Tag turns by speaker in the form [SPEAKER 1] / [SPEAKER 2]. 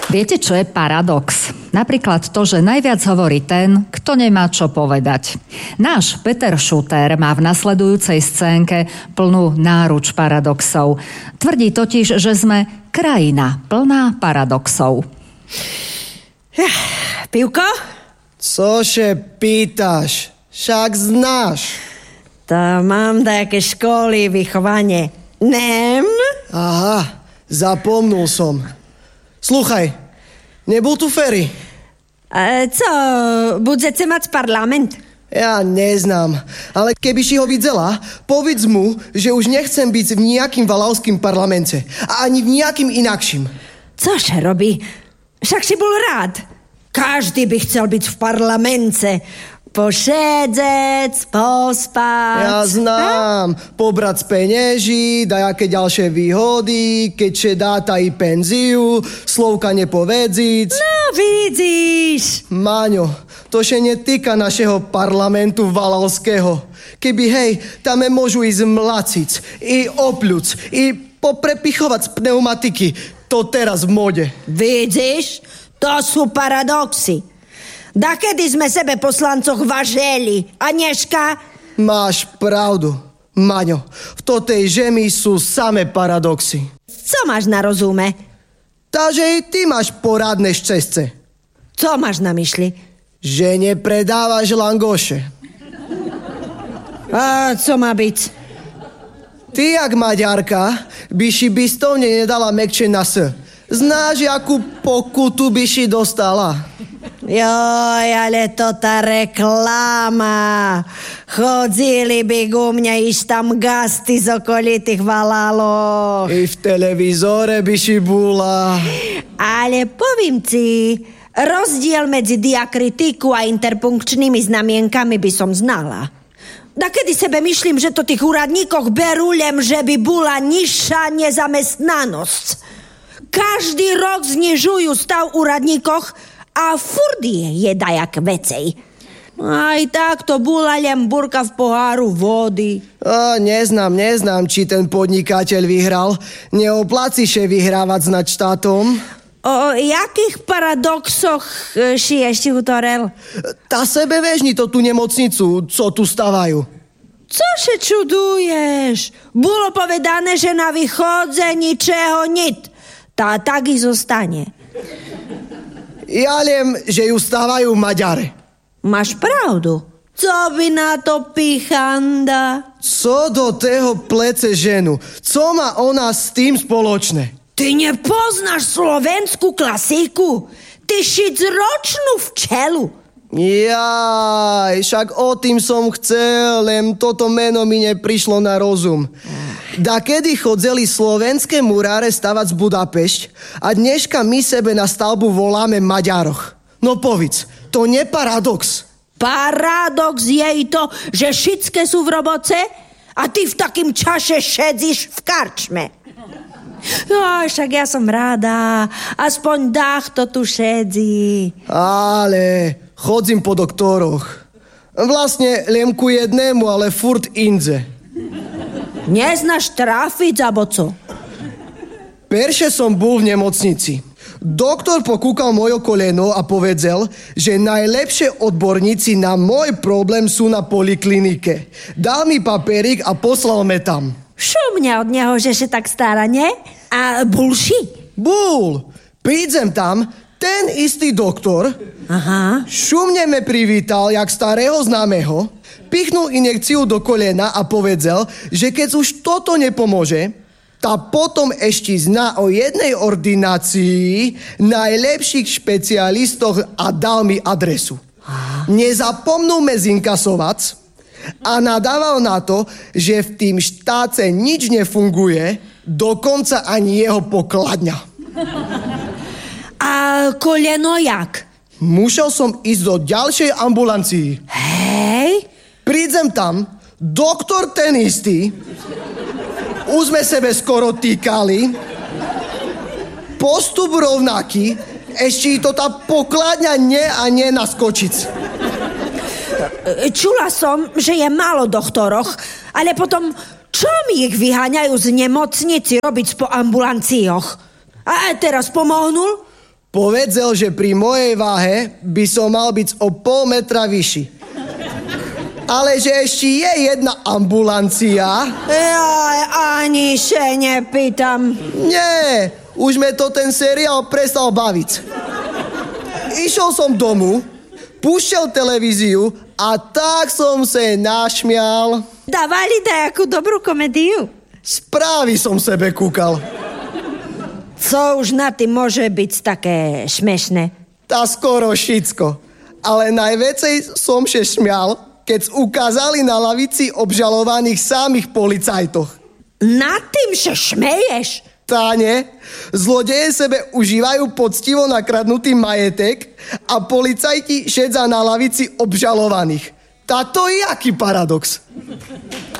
[SPEAKER 1] Viete, čo je paradox? Napríklad to, že najviac hovorí ten, kto nemá čo povedať. Náš Peter Šuter má v nasledujúcej scénke plnú náruč paradoxov. Tvrdí totiž, že sme krajina plná paradoxov.
[SPEAKER 2] Pivko?
[SPEAKER 3] Cože pýtaš? Však znáš.
[SPEAKER 2] To mám také školy, vychovanie. Nem?
[SPEAKER 3] Aha, zapomnul som. Sluchaj, nebol tu Ferry?
[SPEAKER 2] Co, budete mať parlament?
[SPEAKER 3] Ja neznám, ale keby si ho videla, povedz mu, že už nechcem byť v nejakým valavským parlamente a ani v nejakým inakším.
[SPEAKER 2] Cože robí? Však si bol rád. Každý by chcel byť v parlamente. Pošedzec, pospať.
[SPEAKER 3] Ja znám. Pobrať z penieží, dajaké ďalšie výhody, keďže dáta i penziu, slovka nepovedziť.
[SPEAKER 2] No, vidíš.
[SPEAKER 3] Máňo, to še netýka našeho parlamentu valavského. Keby, hej, tam môžu ísť mlacic, i opľuc, i poprepichovať z pneumatiky. To teraz v mode.
[SPEAKER 2] Vidíš? To sú paradoxy. Dakedy sme sebe poslancoch važeli, a dneška?
[SPEAKER 3] Máš pravdu, Maňo. V totej žemi sú samé paradoxy.
[SPEAKER 2] Co máš na rozume?
[SPEAKER 3] Takže i ty máš porádne šťastie.
[SPEAKER 2] Co máš na myšli?
[SPEAKER 3] Že nepredávaš langoše.
[SPEAKER 2] A co má byť?
[SPEAKER 3] Ty, jak Maďarka, by si bistovne nedala mekčie na S. Znáš, akú pokutu by si dostala?
[SPEAKER 2] Joj, ale to tá reklama. Chodzili by ku mňa iš tam gasty z okolitých valálov.
[SPEAKER 3] I v televízore by si bola.
[SPEAKER 2] Ale povím ti, rozdiel medzi diakritiku a interpunkčnými znamienkami by som znala. Dakedy sebe myslím, že to tých úradníkoch berulem, že by bola nižšia nezamestnanosť. Každý rok znižujú stav úradníkoch a furt je dajak vecej. Aj tak to bola len burka v poháru vody.
[SPEAKER 3] Neznám, či ten podnikateľ vyhral. Neopláci še vyhrávať s nadštátom.
[SPEAKER 2] O jakých paradoxoch si ešte utorel?
[SPEAKER 3] Tá sebe vežni to tú nemocnicu, co tu stavajú.
[SPEAKER 2] Cože čuduješ? Bolo povedané, že na východze ničeho nit. Tá tak i zostane.
[SPEAKER 3] Ja viem, že ju stávajú Maďare.
[SPEAKER 2] Máš pravdu. Co by na to pichanda?
[SPEAKER 3] Co do tého plece ženu? Co má ona s tým spoločné?
[SPEAKER 2] Ty nepoznáš slovenskú klasiku? Ty šicročnú včelu.
[SPEAKER 3] Jaj, však o tým som chcel, len toto meno mi neprišlo na rozum. Dakedy chodzeli slovenské muráre stavať z Budapešť a dneška my sebe na stavbu voláme Maďaroch. No povedz, to nie paradox.
[SPEAKER 2] Paradox je i to, že všetké sú v roboce a ty v takým čase šedzíš v karčme. No, však ja som rada, aspoň dách to tu šedzi.
[SPEAKER 3] Ale chodzím po doktoroch. Vlastne len ku jednému, ale furt indze.
[SPEAKER 2] Neznáš trafiť, alebo co?
[SPEAKER 3] Perše som bol v nemocnici. Doktor pokúkal moje koleno a povedal, že najlepšie odborníci na môj problém sú na poliklinike. Dal mi papierik a poslal me tam.
[SPEAKER 2] Šumňa od neho, že sa tak stará, nie? A bulši?
[SPEAKER 3] Bol. Prídem tam, ten istý doktor.
[SPEAKER 2] Aha.
[SPEAKER 3] Šumne me privítal, jak starého známeho, pichnul injekciu do kolena a povedal, že keď už toto nepomôže, tá potom ešte zná o jednej ordinácii najlepších špecialistoch a dal mi adresu. Nezapomnul me zinkasovať a nadával na to, že v tým štáce nič nefunguje, dokonca ani jeho pokladňa.
[SPEAKER 2] A koleno jak?
[SPEAKER 3] Musel som ísť do ďalšej ambulancii.
[SPEAKER 2] Hej?
[SPEAKER 3] Prídem tam, doktor ten istý, už sme sebe skoro týkali, postup rovnaký, ešte to tá pokladňa nie naskočiť.
[SPEAKER 2] Čula som, že je málo doktoroch, ale potom čo mi ich vyháňajú z nemocnici robiť po ambulancioch? A teraz pomohnul?
[SPEAKER 3] Povedzel, že pri mojej váhe by som mal byť o 0,5 metra vyšší. Ale že ešte je jedna ambulancia.
[SPEAKER 2] Jaj, ani še nepýtam.
[SPEAKER 3] Nie, už me to ten seriál prestal baviť. Išiel som domu, púšťal televíziu a tak som sa našmial.
[SPEAKER 2] Dávali nejakú dobrú komédiu?
[SPEAKER 3] Správy som sebe kúkal.
[SPEAKER 2] Co už na tým môže byť také šmešné?
[SPEAKER 3] Tá skoro všetko. Ale najväcej som sa šmial, keď ukázali na lavici obžalovaných samých policajtoch.
[SPEAKER 2] Na tým sa šmeješ?
[SPEAKER 3] Táne, zlodeje sebe užívajú poctivo nakradnutý majetek a policajti šedza na lavici obžalovaných. Táto je aký paradox.